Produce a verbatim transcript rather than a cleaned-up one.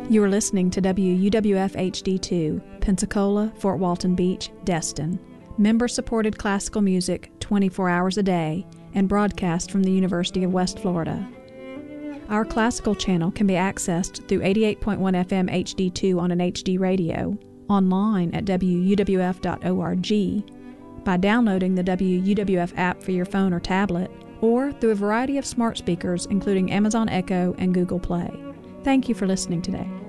You are listening to W U W F H D two, Pensacola, Fort Walton Beach, Destin. Member-supported classical music twenty-four hours a day and broadcast from the University of West Florida. Our classical channel can be accessed through eighty-eight point one F M H D two on an H D radio, online at W U W F dot org, by downloading the W U W F app for your phone or tablet, or through a variety of smart speakers including Amazon Echo and Google Play. Thank you for listening today.